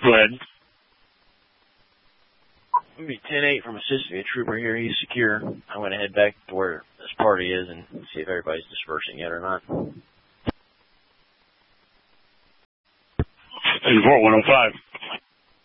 Go ahead. It'll be 10-8 from assisting a trooper here. He's secure. I'm going to head back to where this party is and see if everybody's dispersing yet or not. And Fort 105.